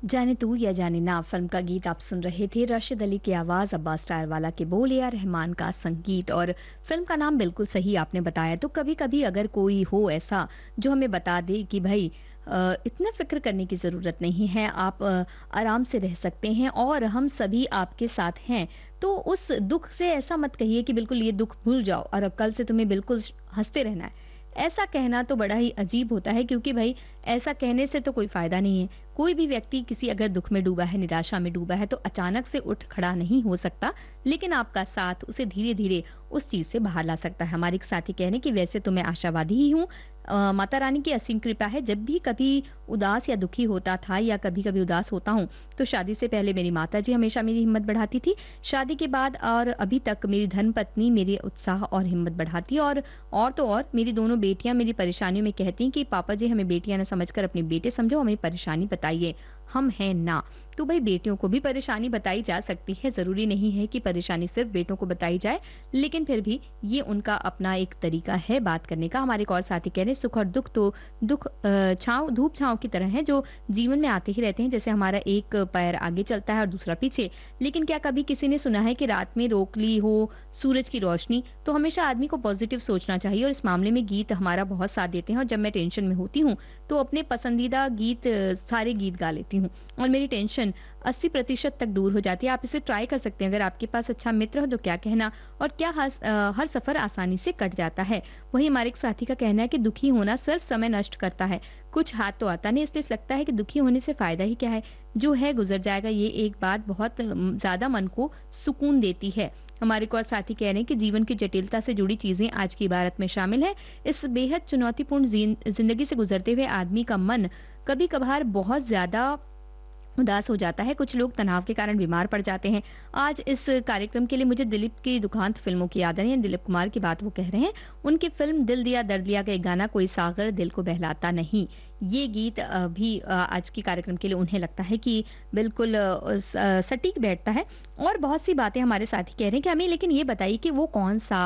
जाने तू या जाने ना फिल्म का गीत आप सुन रहे थे। राशिद अली की आवाज, अब्बास टायरवाला के बोल, ए आर रहमान का संगीत और फिल्म का नाम बिल्कुल सही आपने बताया। तो कभी कभी अगर कोई हो ऐसा जो हमें बता दे कि भाई इतना फिक्र करने की जरूरत नहीं है, आप आराम से रह सकते हैं और हम सभी आपके साथ हैं, तो उस दुख से ऐसा मत कहिए कि बिल्कुल ये दुख भूल जाओ और अब कल से तुम्हें बिल्कुल हंसते रहना है। ऐसा कहना तो बड़ा ही अजीब होता है, क्योंकि भाई ऐसा कहने से तो कोई फायदा नहीं है। कोई भी व्यक्ति किसी अगर दुख में डूबा है, निराशा में डूबा है, तो अचानक से उठ खड़ा नहीं हो सकता, लेकिन आपका साथ उसे धीरे धीरे उस चीज से बाहर ला सकता है। हमारे एक साथी कह रहे हैं कि वैसे तो मैं आशावादी ही हूँ, माता रानी की असीम कृपा है। जब भी कभी उदास या दुखी होता था या कभी कभी उदास होता हूँ, तो शादी से पहले मेरी माता जी हमेशा मेरी हिम्मत बढ़ाती थी। शादी के बाद और अभी तक मेरी धर्म पत्नी मेरे उत्साह और हिम्मत बढ़ाती है। और तो और मेरी दोनों बेटियां मेरी परेशानियों में कहती हैं कि पापा जी हमें बेटियां न समझकर अपने बेटे समझो, हमें परेशानी बताइए, हम हैं ना। तो भाई बेटियों को भी परेशानी बताई जा सकती है, जरूरी नहीं है कि परेशानी सिर्फ बेटों को बताई जाए, लेकिन फिर भी ये उनका अपना एक तरीका है बात करने का। हमारे एक और साथी कह रहे हैं, सुख और दुख तो दुख छांव धूप छांव की तरह है, जो जीवन में आते ही रहते हैं। जैसे हमारा एक पैर आगे चलता है और दूसरा पीछे, लेकिन क्या कभी किसी ने सुना है कि रात में रोक ली हो सूरज की रोशनी? तो हमेशा आदमी को पॉजिटिव सोचना चाहिए और इस मामले में गीत हमारा बहुत साथ देते हैं। और जब मैं टेंशन में होती हूँ तो अपने पसंदीदा गीत सारे गीत गा लेती हूँ और मेरी टेंशन 80% तक दूर हो जाती है। आप इसे ट्राई कर सकते हैं। अगर आपके पास अच्छा मित्र हो तो क्या कहना, और क्या हर सफर आसानी से कट जाता है। वही हमारे एक साथी का कहना है कि दुखी होना सिर्फ समय नष्ट करता है, कुछ हाथ तो आता नहीं, इसलिए लगता है कि दुखी होने से फायदा ही क्या है, जो है गुजर जाएगा। ये एक बात बहुत ज्यादा मन को सुकून देती है। हमारे को और साथी कह रहे हैं कि जीवन की जटिलता से जुड़ी चीजें आज की इबारत में शामिल है। इस बेहद चुनौतीपूर्ण जिंदगी से गुजरते हुए आदमी का मन कभी कभार बहुत ज्यादा उदास हो जाता है। कुछ लोग तनाव के कारण बीमार पड़ जाते हैं। आज इस कार्यक्रम के लिए मुझे दिलीप की दुखांत फिल्मों की याद आ रही है। दिलीप कुमार की बात वो कह रहे हैं। उनकी फिल्म दिल दिया दर्द दिया का एक गाना, कोई सागर दिल को बहलाता नहीं, ये गीत भी आज के कार्यक्रम के लिए उन्हें लगता है कि बिल्कुल सटीक बैठता है। और बहुत सी बातें हमारे साथी कह रहे हैं कि हमें लेकिन ये बताइए कि वो कौन सा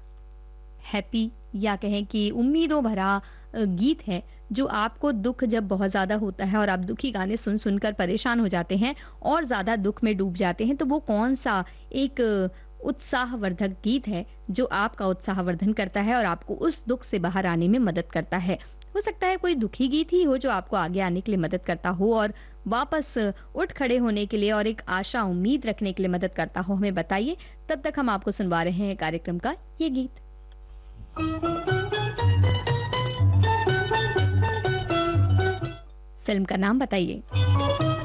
हैप्पी या कहें कि उम्मीदों भरा गीत है जो आपको दुख जब बहुत ज्यादा होता है और आप दुखी गाने सुन सुनकर परेशान हो जाते हैं और ज्यादा दुख में डूब जाते हैं, तो वो कौन सा एक उत्साहवर्धक गीत है जो आपका उत्साहवर्धन करता है और आपको उस दुख से बाहर आने में मदद करता है। हो सकता है कोई दुखी गीत ही हो जो आपको आगे आने के लिए मदद करता हो और वापस उठ खड़े होने के लिए और एक आशा उम्मीद रखने के लिए मदद करता हो। हमें बताइए। तब तक हम आपको सुनवा रहे हैं कार्यक्रम का ये गीत। फिल्म का नाम बताइए।